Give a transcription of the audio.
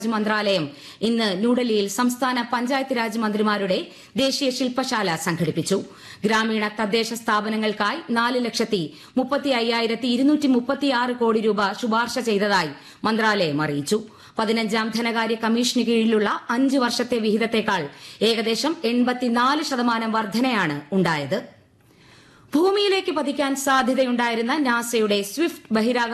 മന്ത്രാലയം ഇന്ന് ന്യൂഡൽഹിയിൽ സംസ്ഥാന പഞ്ചായത്ത് രാജ് മന്ത്രിമാരുടെ ദേശീയ ശില്പശാല സംഘടിപ്പിച്ചു. ഗ്രാമീണ തദ്ദേശ സ്ഥാപനങ്ങൾക്കായി 4,35,236 കോടി രൂപ ശുപാർശ ചെയ്തതായി മന്ത്രാലയം അറിയിച്ചു. 15ാം ധനകാര്യ കമ്മീഷന് കീഴിലുള്ള 5 വർഷത്തെ വിഹിതത്തേക്കാൾ ഏകദേശം 84% വർധനയാണ് ഉണ്ടായത്. ഭൂമിയിലേക്ക് പതിക്കാൻ സാധ്യതയുണ്ടായിരുന്ന നാസയുടെ സ്വിഫ്റ്റ് ബഹിരാകാശ